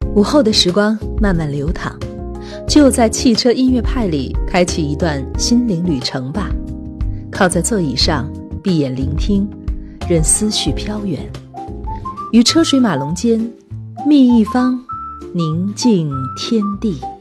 午后的时光慢慢流淌，就在汽车音乐派里开启一段心灵旅程吧。靠在座椅上，闭眼聆听，任思绪飘远，于车水马龙间觅一方宁静天地。